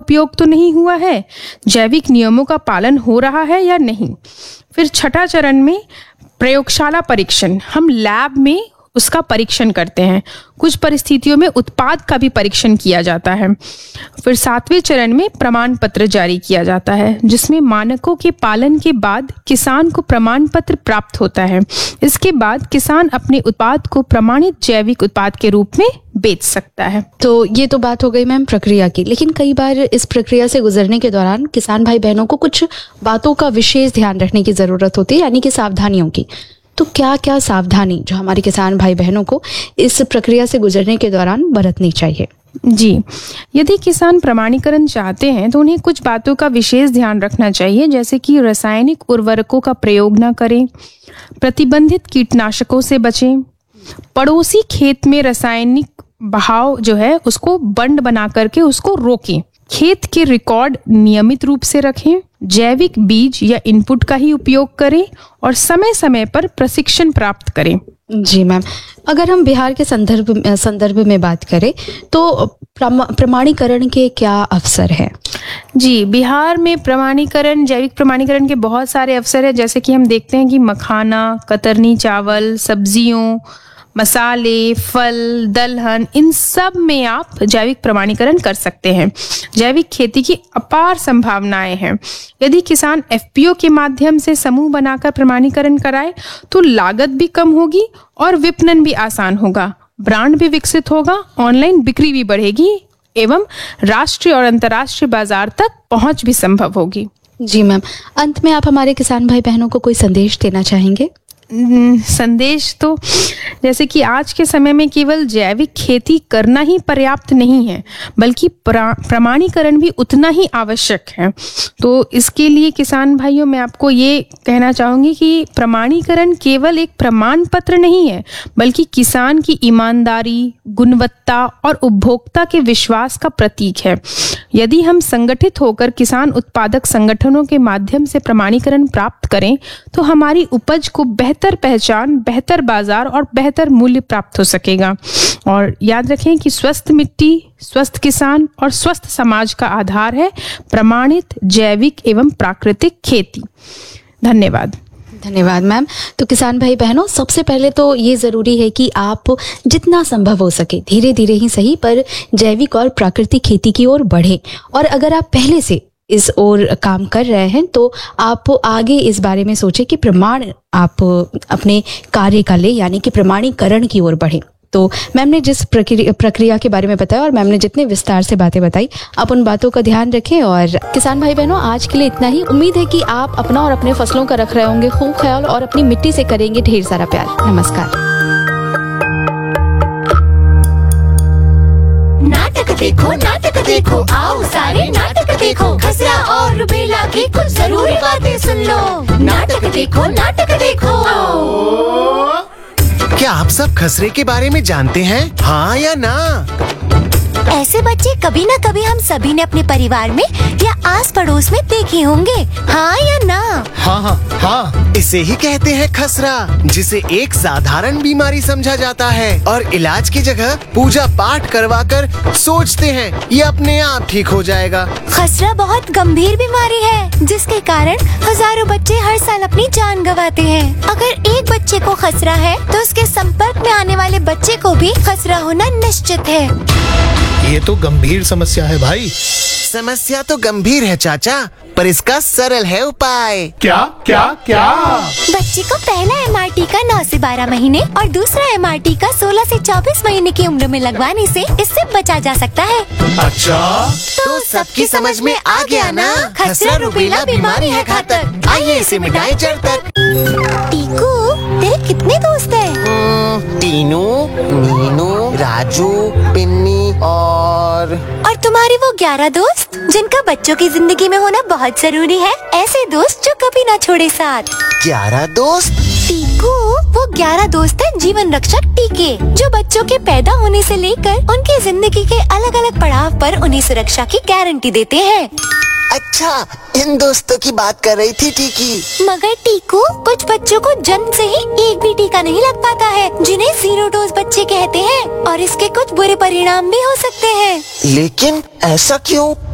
उपयोग तो नहीं हुआ है, जैविक नियमों का पालन हो रहा है या नहीं। फिर छठा चरण में प्रयोगशाला परीक्षण, हम लैब में उसका परीक्षण करते हैं। कुछ परिस्थितियों में उत्पाद का भी परीक्षण किया जाता है। फिर सातवें चरण में प्रमाण पत्र जारी किया जाता है, जिसमें मानकों के पालन के बाद किसान को प्रमाण पत्र प्राप्त होता है। इसके बाद किसान अपने उत्पाद को प्रमाणित जैविक उत्पाद के रूप में बेच सकता है। तो ये तो बात हो गई मैम प्रक्रिया की, लेकिन कई बार इस प्रक्रिया से गुजरने के दौरान किसान भाई बहनों को कुछ बातों का विशेष ध्यान रखने की जरूरत होती है, यानी कि सावधानियों की। तो क्या क्या सावधानी जो हमारे किसान भाई बहनों को इस प्रक्रिया से गुजरने के दौरान बरतनी चाहिए? जी, यदि किसान प्रमाणीकरण चाहते हैं तो उन्हें कुछ बातों का विशेष ध्यान रखना चाहिए, जैसे कि रासायनिक उर्वरकों का प्रयोग न करें, प्रतिबंधित कीटनाशकों से बचें, पड़ोसी खेत में रासायनिक बहाव जो है उसको बंड बना करके उसको रोकें, खेत के रिकॉर्ड नियमित रूप से रखें, जैविक बीज या इनपुट का ही उपयोग करें और समय समय पर प्रशिक्षण प्राप्त करें। जी मैम, अगर हम बिहार के संदर्भ में बात करें तो प्रमाणीकरण के क्या अवसर हैं? जी, बिहार में जैविक प्रमाणीकरण के बहुत सारे अवसर हैं, जैसे कि हम देखते हैं कि मखाना, कतरनी चावल, सब्जियों, मसाले, फल, दलहन, इन सब में आप जैविक प्रमाणीकरण कर सकते हैं। जैविक खेती की अपार संभावनाएं हैं। यदि किसान एफपीओ के माध्यम से समूह बनाकर प्रमाणीकरण कराए तो लागत भी कम होगी और विपणन भी आसान होगा, ब्रांड भी विकसित होगा, ऑनलाइन बिक्री भी बढ़ेगी एवं राष्ट्रीय और अंतर्राष्ट्रीय बाजार तक पहुंच भी संभव होगी। जी मैम, अंत में आप हमारे किसान भाई बहनों को कोई संदेश देना चाहेंगे? संदेश तो जैसे कि आज के समय में केवल जैविक खेती करना ही पर्याप्त नहीं है, बल्कि प्रमाणीकरण भी उतना ही आवश्यक है। तो इसके लिए किसान भाइयों, मैं आपको ये कहना चाहूँगी कि प्रमाणीकरण केवल एक प्रमाण पत्र नहीं है, बल्कि किसान की ईमानदारी, गुणवत्ता और उपभोक्ता के विश्वास का प्रतीक है। यदि हम संगठित होकर किसान उत्पादक संगठनों के माध्यम से प्रमाणीकरण प्राप्त करें तो हमारी उपज को बेहतर पहचान, बेहतर बाजार और बेहतर मूल्य प्राप्त हो सकेगा। और याद रखें कि स्वस्थ मिट्टी, स्वस्थ किसान और स्वस्थ समाज का आधार है प्रमाणित जैविक एवं प्राकृतिक खेती। धन्यवाद। धन्यवाद मैम। तो किसान भाई बहनों, सबसे पहले तो ये ज़रूरी है कि आप जितना संभव हो सके धीरे धीरे ही सही पर जैविक और प्राकृतिक खेती की ओर बढ़ें। और अगर आप पहले से इस ओर काम कर रहे हैं तो आप आगे इस बारे में सोचें कि आप अपने कार्य का ले, यानी कि प्रमाणीकरण की ओर बढ़ें। तो मैम ने जिस प्रक्रिया के बारे में बताया और मैम ने जितने विस्तार से बातें बताई, आप उन बातों का ध्यान रखें। और किसान भाई बहनों, आज के लिए इतना ही। उम्मीद है कि आप अपना और अपने फसलों का रख रहे होंगे खूब ख्याल और अपनी मिट्टी से करेंगे ढेर सारा प्यार। नमस्कार। नाटक देखो, आओ सारे नाटक देखो, खसरा और रुबेला की कुछ जरूरी बातें सुन लो। नाटक देखो। क्या आप सब खसरे के बारे में जानते हैं, हाँ या ना? ऐसे बच्चे कभी न कभी हम सभी ने अपने परिवार में या आस पड़ोस में देखे होंगे, हाँ या ना? हाँ, इसे ही कहते हैं खसरा, जिसे एक साधारण बीमारी समझा जाता है और इलाज की जगह पूजा पाठ करवाकर सोचते हैं ये अपने आप ठीक हो जाएगा। खसरा बहुत गंभीर बीमारी है, जिसके कारण हजारों बच्चे हर साल अपनी जान गंवाते हैं। अगर एक बच्चे को खसरा है तो उसके संपर्क में आने वाले बच्चे को भी खसरा होना निश्चित है। ये तो गंभीर समस्या है भाई। समस्या तो गंभीर है चाचा, पर इसका सरल है उपाय। क्या? बच्चे को पहला MRT का 9 से 12 महीने और दूसरा MRT का 16 से 24 महीने की उम्र में लगवाने से इससे बचा जा सकता है। अच्छा, तो सबकी समझ में आ गया ना? खसरा रुबेला बीमारी है घातक, आइए इसे मिटाएं जड़ तक। टीकू, तेरे कितने दोस्त हैं? टीनू, मीनू, राजू, पिन्नी और तुम्हारे वो 11 दोस्त जिनका बच्चों की जिंदगी में होना बहुत जरूरी है। ऐसे दोस्त जो कभी ना छोड़े साथ। 11 दोस्त? टीकू, वो 11 दोस्त हैं जीवन रक्षक टीके, जो बच्चों के पैदा होने से लेकर उनकी जिंदगी के अलग अलग पड़ाव पर उन्हें सुरक्षा की गारंटी देते हैं। अच्छा, इन दोस्तों की बात कर रही थी टीकी। मगर टीकू, कुछ बच्चों को जन्म से ही एक भी टीका नहीं लग पाता है, जिन्हें 0 डोज बच्चे कहते हैं, और इसके कुछ बुरे परिणाम भी हो सकते हैं। लेकिन ऐसा क्यों?